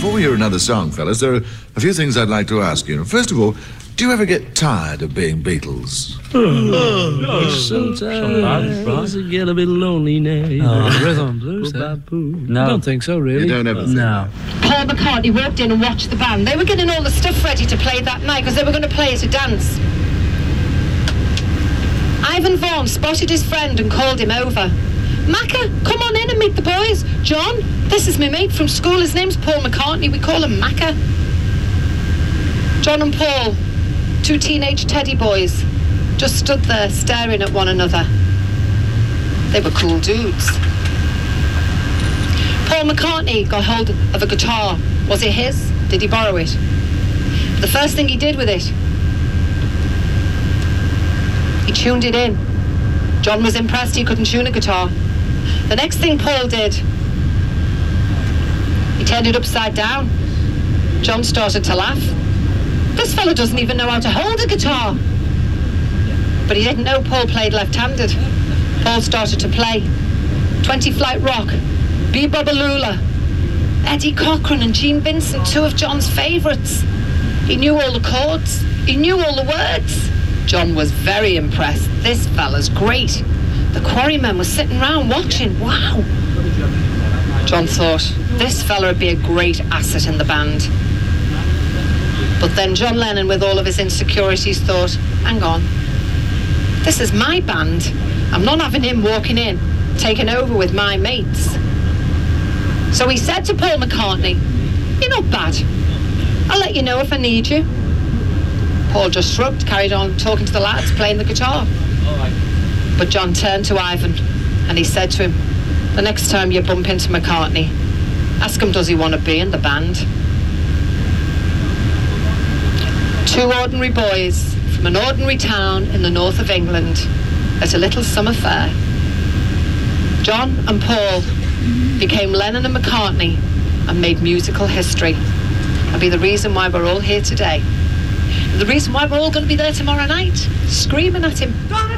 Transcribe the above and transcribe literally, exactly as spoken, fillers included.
before we hear another song, fellas, there are a few things I'd like to ask you. First of all, do you ever get tired of being Beatles? Oh, oh, sometimes I get a bit lonely now. Oh, rhythm and blues. No, I don't think so, really. You don't ever think No. Paul McCartney walked in and watched the band. They were getting all the stuff ready to play that night because they were going to play it a dance. Ivan Vaughan spotted his friend and called him over. Macca, come on in and meet the boys. John, this is my mate from school. His name's Paul McCartney. We call him Macca. John and Paul, two teenage teddy boys, just stood there staring at one another. They were cool dudes. Paul McCartney got hold of a guitar. Was it his? Did he borrow it? The first thing he did with it, he tuned it in. John was impressed he couldn't tune a guitar. The next thing Paul did, he turned it upside down. John started to laugh. This fella doesn't even know how to hold a guitar. But he didn't know Paul played left-handed. Paul started to play twenty Flight Rock, Be-Bop-A-Lula, Eddie Cochran and Gene Vincent, two of John's favourites. He knew all the chords. He knew all the words. John was very impressed. This fella's great. The Quarrymen were sitting round watching. Wow. John thought, this fella would be a great asset in the band. But then John Lennon, with all of his insecurities, thought, hang on, this is my band. I'm not having him walking in, taking over with my mates. So he said to Paul McCartney, you're not bad. I'll let you know if I need you. Paul just shrugged, carried on talking to the lads, playing the guitar. But John turned to Ivan and he said to him, the next time you bump into McCartney, ask him does he want to be in the band. Two ordinary boys from an ordinary town in the north of England at a little summer fair. John and Paul became Lennon and McCartney and made musical history and be the reason why we're all here today. The reason why we're all going to be there tomorrow night, screaming at him.